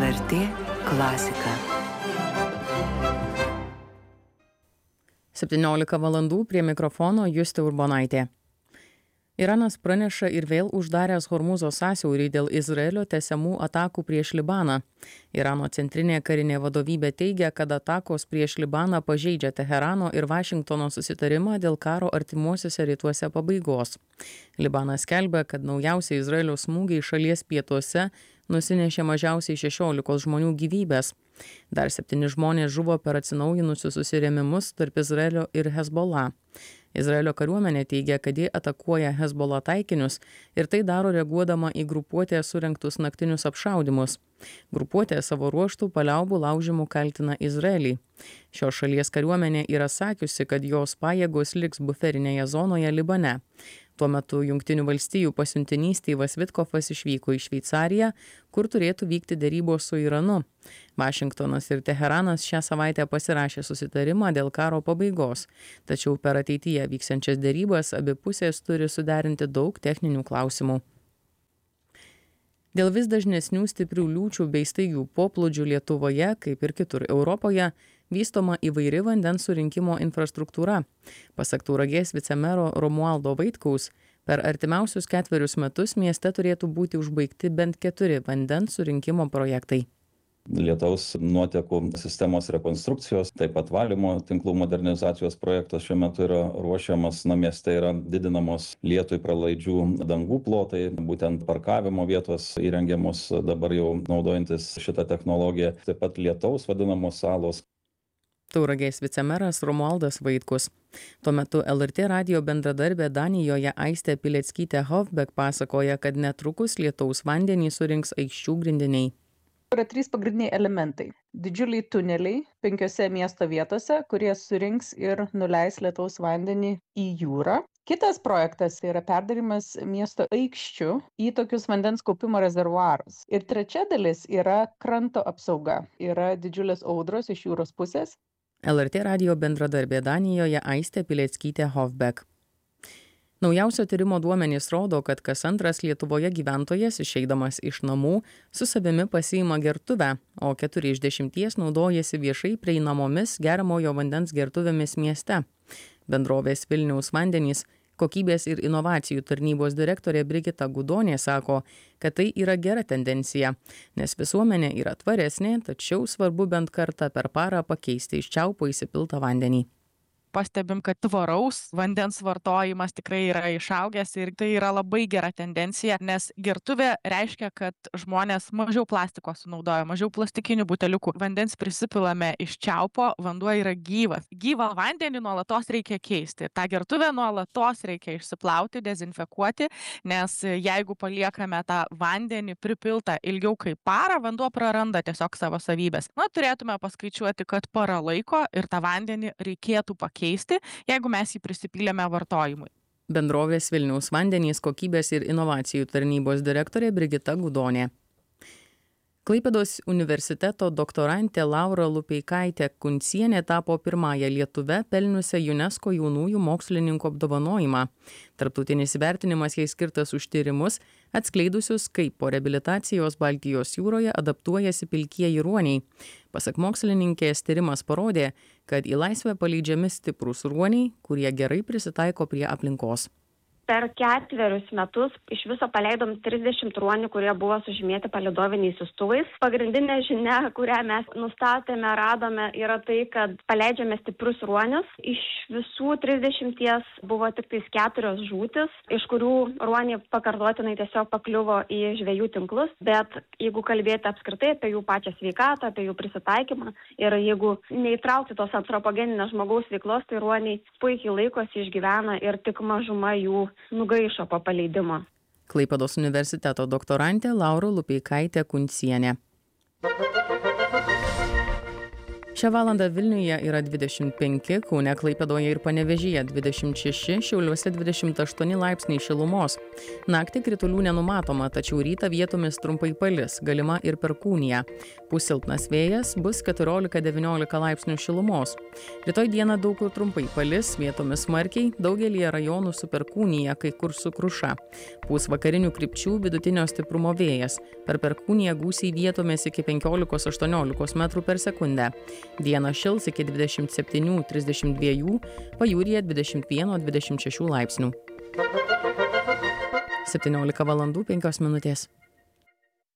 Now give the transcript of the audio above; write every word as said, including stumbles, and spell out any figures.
L R T klasika. septyniolika valandų prie mikrofono Justė Urbonaitė. Iranas praneša ir vėl uždaręs Hormūzo sąsiaurį dėl Izraelio tęsiamų atakų prieš Libaną. Irano centrinė karinė vadovybė teigia, kad atakos prieš Libaną pažeidžia Teherano ir Vašingtono susitarimą dėl karo artimuosiuose rytuose pabaigos. Libanas skelbia, kad naujausi Izraelio smūgiai šalies pietuose nusinešė mažiausiai šešiolikos žmonių gyvybės. Dar septyni žmonės žuvo per atsinaujinusius susirėmimus tarp Izraelio ir Hezbollah. Izraelio kariuomenė teigia, kad ji atakuoja Hezbollah taikinius ir tai daro reaguodama į grupuotę surengtus naktinius apšaudymus. Grupuotė savo ruožtų paliaubų laužimų kaltina Izraelį. Šios šalies kariuomenė yra sakiusi, kad jos pajėgos liks buferinėje zonoje Libane. Tuo metu Jungtinių valstijų pasiuntinys Styvas Vitkofas išvyko į Šveicariją, kur turėtų vykti derybos su Iranu. Vašingtonas ir Teheranas šią savaitę pasirašė susitarimą dėl karo pabaigos, tačiau per ateityje vyksiančias derybas abi pusės turi suderinti daug techninių klausimų. Dėl vis dažnesnių stiprių liūčių bei staigių poplūdžių Lietuvoje, kaip ir kitur Europoje, vystoma įvairi vandens surinkimo infrastruktūra. Pasak Tauragės vicemero Romualdo Vaitkaus, per artimiausius ketverius metus mieste turėtų būti užbaigti bent keturi vandens surinkimo projektai. Lietaus nuotekų sistemos rekonstrukcijos, taip pat valymo tinklų modernizacijos projektas šiuo metu yra ruošiamas. Na, mieste yra didinamos lietui pralaidžių dangų plotai, būtent parkavimo vietos įrengiamos dabar jau naudojantis šitą technologiją, taip pat lietaus vadinamos salos. Tauragės vicemeras Romualdas Vaitkus. Tuo metu L R T radijo bendradarbė Danijoje Aistė Pileckytė Hofbek pasakoja, kad netrukus lietaus vandenį surinks aikščių grindiniai. Yra trys pagrindiniai elementai. Didžiuliai tuneliai penkiose miesto vietose, kurie surinks ir nuleis lietaus vandenį į jūrą. Kitas projektas yra perdarimas miesto aikščių į tokius vandens kaupimo rezervuarus. Ir trečia dalis yra kranto apsauga. Yra didžiulės audros iš jūros pusės. L R T radijo bendradarbė Danijoje Aistė Pileckytė Hofbek. Naujausios tyrimo duomenys rodo, kad kas antras Lietuvoje gyventojas išeidamas iš namų su savimi pasiima gertuvę, o keturi iš dešimties naudojasi viešai prieinamomis geriamojo vandens gertuvėmis mieste. Bendrovės Vilniaus vandenys kokybės ir inovacijų tarnybos direktorė Brigita Gudonė sako, kad tai yra gera tendencija, nes visuomenė yra tvaresnė, tačiau svarbu bent kartą per parą pakeisti iš čiaupo įsipiltą vandenį. Pastebim, kad tvaraus vandens vartojimas tikrai yra išaugęs ir tai yra labai gera tendencija, nes gertuvė reiškia, kad žmonės mažiau plastiko sunaudoja, mažiau plastikinių buteliukų. Vandens prisipilame iš čiaupo, vanduo yra gyvas. Gyvą vandenį nuolatos reikia keisti. Ta gertuvę nuolatos reikia išsiplauti, dezinfekuoti, nes jeigu paliekame tą vandenį pripiltą ilgiau kaip parą, vanduo praranda tiesiog savo savybės. Na, turėtume paskaičiuoti, kad parą laiko ir tą vandenį reikėtų pakeisti. Keisti, jeigu mes jį prisipylėme vartojimui. Bendrovės Vilniaus vandenys kokybės ir inovacijų tarnybos direktorė Brigita Gudonė. Klaipėdos universiteto doktorantė Laura Lupeikaitė Kuncienė tapo pirmąją lietuve pelniusią UNESCO jaunųjų mokslininkų apdovanojimą. Tarptautinis įvertinimas jai skirtas už tyrimus, atskleidusius, kaip po reabilitacijos Baltijos jūroje adaptuojasi pilkieji ruoniai. Pasak mokslininkės, tyrimas parodė, kad į laisvę paleidžiami stiprūs ruoniai, kurie gerai prisitaiko prie aplinkos. Per ketverius metus iš viso paleidom trisdešimt ruonių, kurie buvo sužymėti palydoviniais siųstuvais. Pagrindinė žinia, kurią mes nustatėme, radome, yra tai, kad paleidžiame stiprius ruonius. Iš visų trisdešimties buvo tik tais keturios žūtis, iš kurių ruoniai pakartotinai tiesiog pakliuvo į žvejų tinklus. Bet jeigu kalbėti apskritai apie jų pačią sveikatą, apie jų prisitaikymą ir jeigu neįtraukti tos antropogeninės žmogaus veiklos, tai ruoniai puikiai laikosi, išgyvena ir tik mažuma jų nugaišo po paleidimo. Klaipėdos universiteto doktorantė Laura Lupeikaitė Kuncienė. Šią valandą Vilniuje yra dvidešimt penki, Kaune, Klaipėdoje ir Panevėžyje dvidešimt šeši, Šiauliuose dvidešimt aštuoni laipsniai šilumos. Naktį kritulių nenumatoma, tačiau rytą vietomis trumpai palis, galima ir perkūnija. Pūs silpnas vėjas, bus keturiolika devyniolika laipsnių šilumos. Rytoj dieną daug kur trumpai palis, vietomis smarkiai, daugelyje rajonų su perkūnija, kai kur su kruša. Pūs vakarinių krypčių vidutinio stiprumo vėjas. Per perkūniją gūsiai vietomis iki penkiolikos aštuoniolikos metrų per sekundę. Dieną šils iki dvidešimt septynių trisdešimt dviejų, pajūryje dvidešimt vienas dvidešimt šeši laipsnių. septyniolika valandų penkios minutės.